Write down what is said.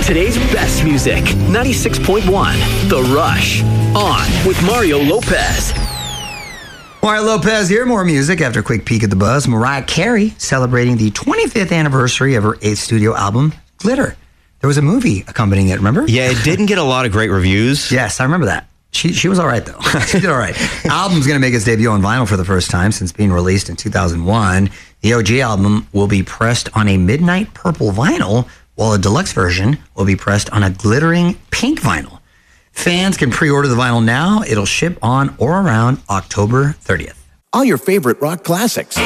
Today's best music, 96.1, The Rush. On with Mario Lopez. Mario Lopez here. More music after a quick peek at the buzz. Mariah Carey celebrating the 25th anniversary of her 8th studio album, Glitter. There was a movie accompanying it, remember? Yeah, it didn't get a lot of great reviews. Yes, I remember that. She was all right, though. She did all right. Album's going to make its debut on vinyl for the first time since being released in 2001. The OG album will be pressed on a midnight purple vinyl, while a deluxe version will be pressed on a glittering pink vinyl. Fans can pre-order the vinyl now. It'll ship on or around October 30th. All your favorite rock classics.